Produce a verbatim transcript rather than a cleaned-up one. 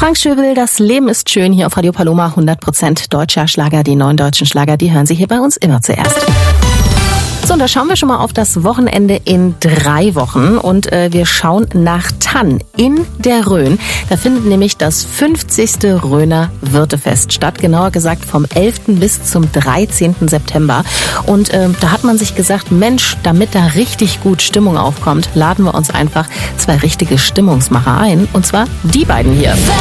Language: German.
Frank Schöbel, das Leben ist schön hier auf Radio Paloma, hundert Prozent deutscher Schlager. Die neuen deutschen Schlager, die hören Sie hier bei uns immer zuerst. So, und da schauen wir schon mal auf das Wochenende in drei Wochen und äh, wir schauen nach Thann in der Rhön. Da findet nämlich das fünfzigste Rhöner Wirtefest statt, genauer gesagt vom elften bis zum dreizehnten September. Und äh, da hat man sich gesagt, Mensch, damit da richtig gut Stimmung aufkommt, laden wir uns einfach zwei richtige Stimmungsmacher ein, und zwar die beiden hier.